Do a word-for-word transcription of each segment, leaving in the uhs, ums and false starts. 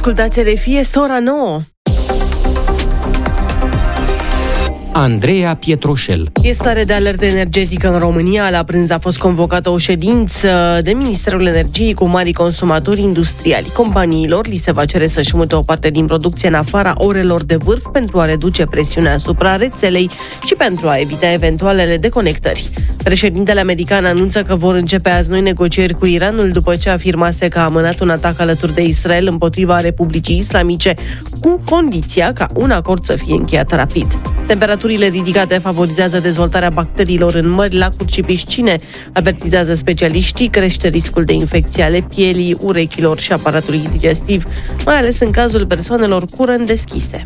Ascultați R F I, este ora nouă. Andreea Pietroșel. E stare de alertă energetică în România. La prânz a fost convocată o ședință de Ministerul Energiei cu mari consumatori industriali. Companiilor li se va cere să-și mute o parte din producție în afara orelor de vârf pentru a reduce presiunea asupra rețelei și pentru a evita eventualele deconectări. Președintele american anunță că vor începe azi noi negocieri cu Iranul după ce afirmase că a amânat un atac alături de Israel împotriva Republicii Islamice, cu condiția ca un acord să fie încheiat rapid. Temperaturile ridicate favorizează dezvoltarea bacteriilor în mări, lacuri și piscine, avertizează specialiștii, crește riscul de infecție ale pielii, urechilor și aparatului digestiv, mai ales în cazul persoanelor cu răni deschise.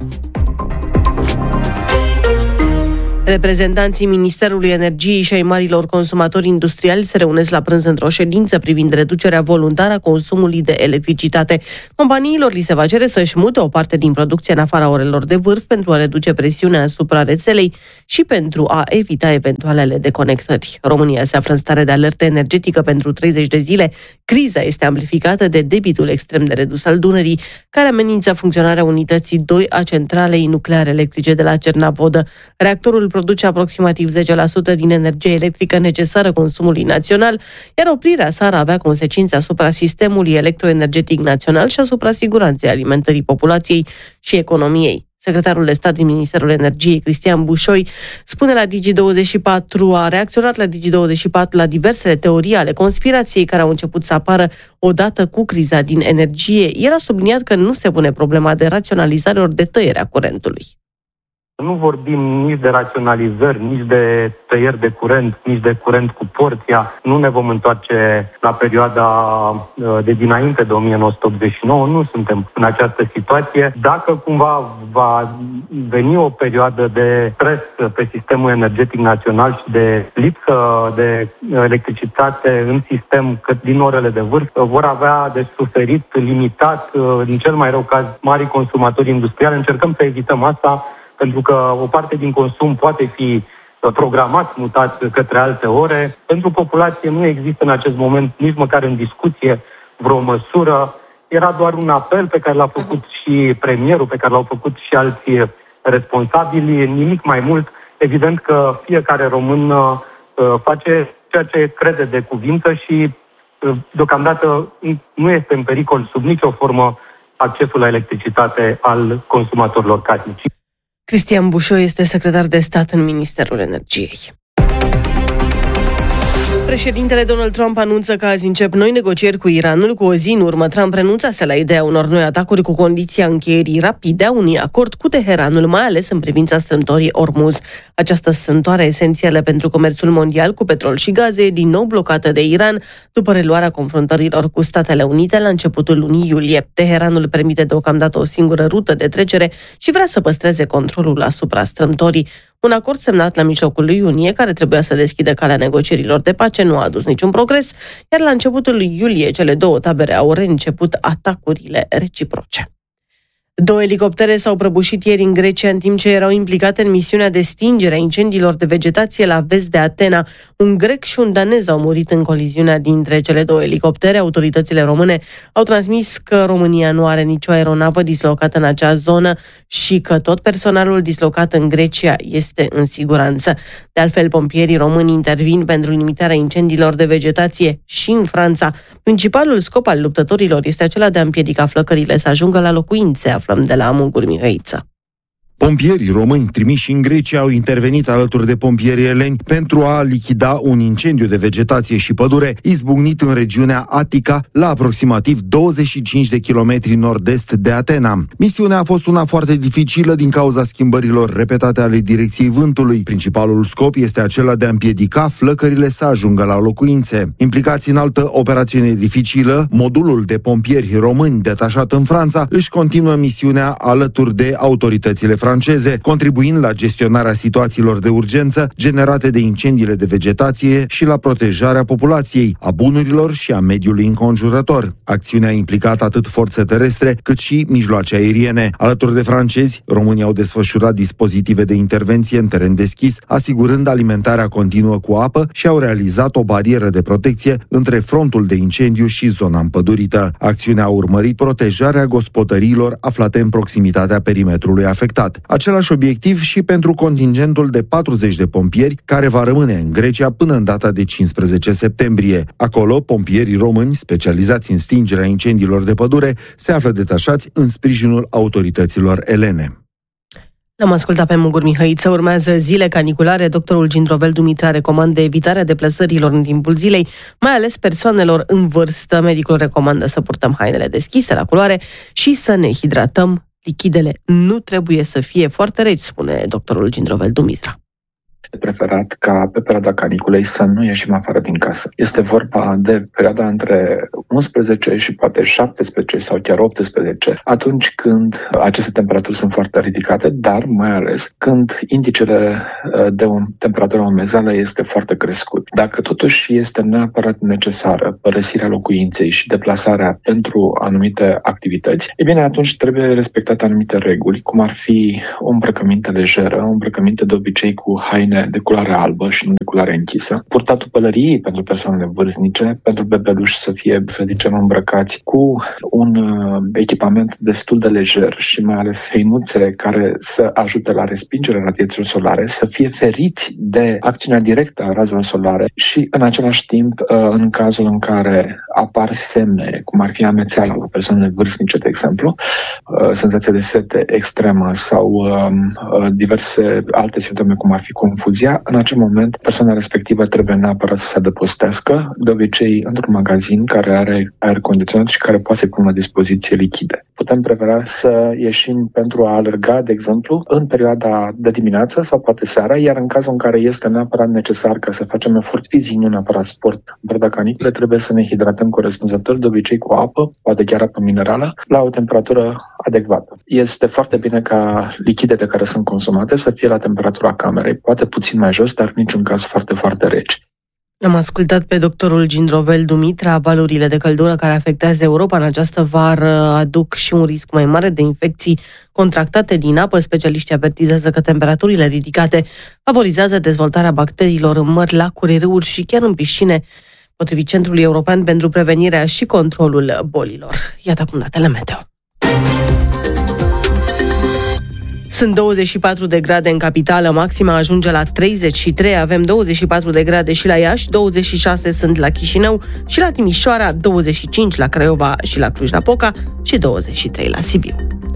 Reprezentanții Ministerului Energiei și ai marilor consumatori industriali se reunesc la prânz într-o ședință privind reducerea voluntară a consumului de electricitate. Companiilor li se va cere să-și mute o parte din producție în afara orelor de vârf pentru a reduce presiunea asupra rețelei și pentru a evita eventualele deconectări. România se află în stare de alertă energetică pentru treizeci de zile. Criza este amplificată de debitul extrem de redus al Dunării, care amenință funcționarea unității doi a centralei nucleare electrice de la Cernavodă. Reactorul produce aproximativ zece la sută din energia electrică necesară consumului național, iar oprirea sa ar avea consecințe asupra sistemului electroenergetic național și asupra siguranței alimentării populației și economiei. Secretarul de stat din Ministerul Energiei, Cristian Bușoi, spune la Digi douăzeci și patru, a reacționat la Digi douăzeci și patru la diversele teorii ale conspirației care au început să apară odată cu criza din energie. El a subliniat că nu se pune problema de raționalizare ori de tăierea curentului. Nu vorbim nici de raționalizări, nici de tăieri de curent, nici de curent cu porția. Nu ne vom întoarce la perioada de dinainte de o mie nouă sute optzeci și nouă. Nu suntem în această situație. Dacă cumva va veni o perioadă de stres pe sistemul energetic național și de lipsă de electricitate în sistem cât din orele de vârf, vor avea de suferit limitat, în cel mai rău caz, mari consumatori industriali. Încercăm să evităm asta, pentru că o parte din consum poate fi programat, mutat către alte ore. Pentru populație nu există în acest moment nici măcar în discuție vreo măsură. Era doar un apel pe care l-a făcut și premierul, pe care l-au făcut și alții responsabili, nimic mai mult. Evident că fiecare român face ceea ce crede de cuvință și deocamdată nu este în pericol sub nicio formă accesul la electricitate al consumatorilor casnici. Cristian Bușoi este secretar de stat în Ministerul Energiei. Președintele Donald Trump anunță că azi încep noi negocieri cu Iranul. Cu o zi în urmă, Trump renunțase la ideea unor noi atacuri cu condiția încheierii rapide a unui acord cu Teheranul, mai ales în privința strâmtorii Ormuz. Această strâmtoare esențială pentru comerțul mondial cu petrol și gaze e din nou blocată de Iran după reluarea confruntărilor cu Statele Unite la începutul lunii iulie. Teheranul permite deocamdată o singură rută de trecere și vrea să păstreze controlul asupra strâmtorii. Un acord semnat la mijlocul lui iunie, care trebuia să deschidă calea negocierilor de pace, nu a adus niciun progres, iar la începutul lui iulie cele două tabere au reînceput atacurile reciproce. Două elicoptere s-au prăbușit ieri în Grecia în timp ce erau implicate în misiunea de stingere a incendiilor de vegetație la vest de Atena. Un grec și un danez au murit în coliziunea dintre cele două elicoptere. Autoritățile române au transmis că România nu are nicio aeronavă dislocată în acea zonă și că tot personalul dislocat în Grecia este în siguranță. De altfel, pompierii români intervin pentru limitarea incendiilor de vegetație și în Franța. Principalul scop al luptătorilor este acela de a împiedica flăcările să ajungă la locuințe, aflăm de la Mugur Mihăiță. Pompierii români trimiși în Grecia au intervenit alături de pompierii eleni pentru a lichida un incendiu de vegetație și pădure izbucnit în regiunea Attica, la aproximativ douăzeci și cinci de kilometri nord-est de Atena. Misiunea a fost una foarte dificilă din cauza schimbărilor repetate ale direcției vântului. Principalul scop este acela de a împiedica flăcările să ajungă la locuințe. Implicați în altă operațiune dificilă, modulul de pompieri români detașat în Franța își continuă misiunea alături de autoritățile franceze. franceze, contribuind la gestionarea situațiilor de urgență generate de incendiile de vegetație și la protejarea populației, a bunurilor și a mediului înconjurător. Acțiunea a implicat atât forțe terestre cât și mijloace aeriene. Alături de francezi, românii au desfășurat dispozitive de intervenție în teren deschis, asigurând alimentarea continuă cu apă și au realizat o barieră de protecție între frontul de incendiu și zona împădurită. Acțiunea a urmărit protejarea gospodăriilor aflate în proximitatea perimetrului afectat. Același obiectiv și pentru contingentul de patruzeci de pompieri care va rămâne în Grecia până în data de cincisprezece septembrie. Acolo, pompierii români specializați în stingerea incendiilor de pădure se află detașați în sprijinul autorităților elene. L-am ascultat pe Mugur Mihăiță. Urmează zile caniculare. Doctorul Gindrovel Dumitra recomandă evitarea deplasărilor în timpul zilei, mai ales persoanelor în vârstă. Medicul recomandă să purtăm hainele deschise la culoare și să ne hidratăm. Lichidele nu trebuie să fie foarte reci, spune doctorul Gindrovel Dumitra. De preferat ca pe perioada caniculei să nu ieșim afară din casă. Este vorba de perioada între unsprezece și poate șaptesprezece sau chiar optsprezece, atunci când aceste temperaturi sunt foarte ridicate, dar mai ales când indicele de o temperatură umezală este foarte crescut. Dacă totuși este neapărat necesară părăsirea locuinței și deplasarea pentru anumite activități, e bine, atunci trebuie respectate anumite reguli, cum ar fi o îmbrăcăminte lejeră, o îmbrăcăminte de obicei cu haine de culoare albă și nu de culoare închisă, purtatul pălăriei pentru persoanele vârstnice, pentru bebeluși să fie, să zicem, îmbrăcați cu un uh, echipament destul de lejer și mai ales hăinuțe care să ajute la respingerea radiațiilor solare, să fie feriți de acțiunea directă a razelor solare și în același timp, uh, în cazul în care apar semne, cum ar fi amețeala la persoanele vârstnice, de exemplu, uh, senzația de sete extremă sau uh, uh, diverse alte simptome, cum ar fi confuzia, în acel moment persoana respectivă trebuie neapărat să se adăpostească, de obicei într-un magazin care are aer condiționat și care poate să pună la dispoziție lichide. Putem prefera să ieșim pentru a alerga, de exemplu, în perioada de dimineață sau poate seara, iar în cazul în care este neapărat necesar ca să facem efort fizic, nu neapărat sport, în perioada canicule, trebuie să ne hidratăm corespunzător, de obicei cu apă, poate chiar apă minerală, la o temperatură adecvată. Este foarte bine ca lichidele care sunt consumate să fie la temperatura camerei, poate puțin mai jos, dar în niciun caz foarte, foarte reci. Am ascultat pe doctorul Gindrovel Dumitra. Valurile de căldură care afectează Europa în această vară aduc și un risc mai mare de infecții contractate din apă. Specialiștii avertizează că temperaturile ridicate favorizează dezvoltarea bacteriilor în mări, lacuri, râuri și chiar în piscine, potrivit Centrului European pentru Prevenirea și Controlul Bolilor. Iată acum datele meteo. Sunt douăzeci și patru de grade în capitală, maxima ajunge la treizeci și trei, avem douăzeci și patru de grade și la Iași, douăzeci și șase sunt la Chișinău și la Timișoara, douăzeci și cinci la Craiova și la Cluj-Napoca și douăzeci și trei la Sibiu.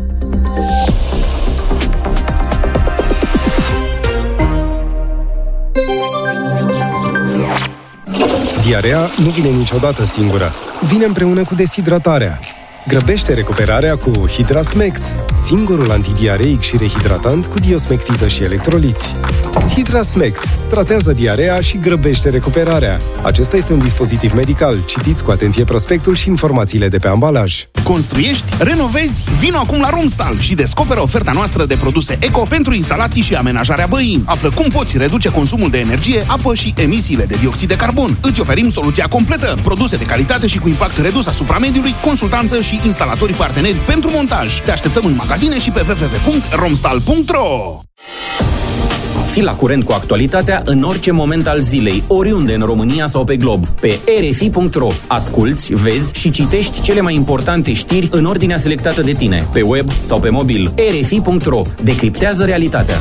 Diarea nu vine niciodată singură. Vine împreună cu deshidratarea. Grăbește recuperarea cu Hidrasmect, singurul antidiareic și rehidratant cu diosmectidă și electroliți. Hidrasmect tratează diarea și grăbește recuperarea. Acesta este un dispozitiv medical. Citiți cu atenție prospectul și informațiile de pe ambalaj. Construiești? Renovezi? Vino acum la Romstal și descoperă oferta noastră de produse eco pentru instalații și amenajarea băii. Află cum poți reduce consumul de energie, apă și emisiile de dioxid de carbon. Îți oferim soluția completă, produse de calitate și cu impact redus asupra mediului, consultanță și instalatorii parteneri pentru montaj. Te așteptăm în magazine și pe w w w punct romstal punct r o. Fii la curent cu actualitatea în orice moment al zilei, oriunde în România sau pe glob. Pe r f i punct r o asculți, vezi și citești cele mai importante știri în ordinea selectată de tine, pe web sau pe mobil. r f i punct r o decriptează realitatea.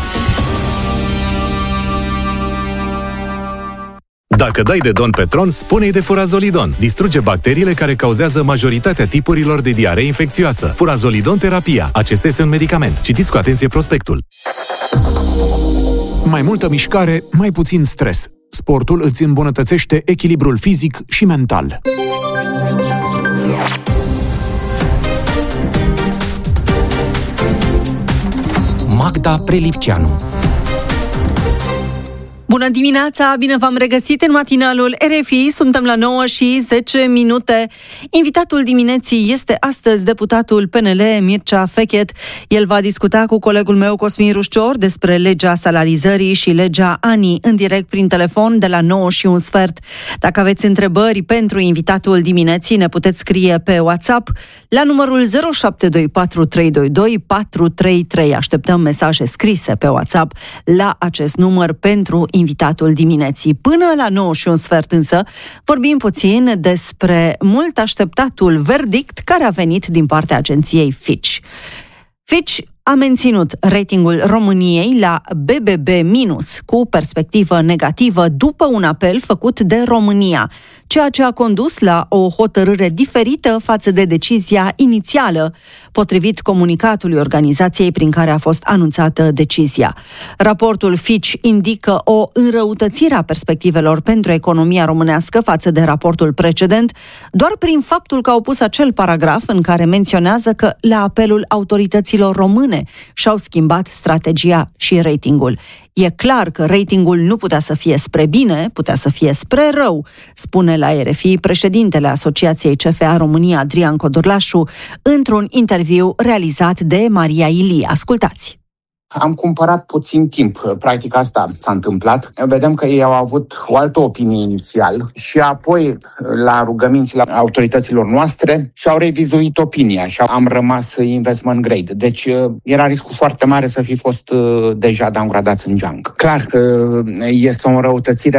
Dacă dai de Don Petron, spune-i de Furazolidon. Distruge bacteriile care cauzează majoritatea tipurilor de diaree infecțioasă. Furazolidon terapia. Acesta este un medicament. Citiți cu atenție prospectul. Mai multă mișcare, mai puțin stres. Sportul îți îmbunătățește echilibrul fizic și mental. Magda Prelipceanu. Bună dimineața, bine v-am regăsit în matinalul R F I, suntem la nouă și zece minute. Invitatul dimineții este astăzi deputatul P N L Mircea Fechet. El va discuta cu colegul meu Cosmin Rușcior despre legea salarizării și legea A N I în direct prin telefon de la nouă și un sfert. Dacă aveți întrebări pentru invitatul dimineții, ne puteți scrie pe WhatsApp la numărul zero șapte doi patru trei doi doi patru trei trei. Așteptăm mesaje scrise pe WhatsApp la acest număr pentru invitatul dimineții. Până la nouă și un sfert însă, vorbim puțin despre mult așteptatul verdict care a venit din partea agenției Fitch. Fitch a menținut ratingul României la B B B minus, cu perspectivă negativă, după un apel făcut de România, ceea ce a condus la o hotărâre diferită față de decizia inițială, potrivit comunicatului organizației prin care a fost anunțată decizia. Raportul Fitch indică o înrăutățire a perspectivelor pentru economia românească față de raportul precedent, doar prin faptul că au pus acel paragraf în care menționează că, la apelul autorităților române, și-au schimbat strategia și ratingul. E clar că ratingul nu putea să fie spre bine, putea să fie spre rău, spune la R F I președintele Asociației C F A România, Adrian Codurlașu, într-un interviu realizat de Maria Ilie. Ascultați! Am cumpărat puțin timp, practic asta s-a întâmplat. Vedem că ei au avut o altă opinie inițial și apoi, la rugămințile autorităților noastre, și-au revizuit opinia și am rămas investment grade. Deci era riscul foarte mare să fi fost deja downgradați în junk. Clar că este o înrăutățire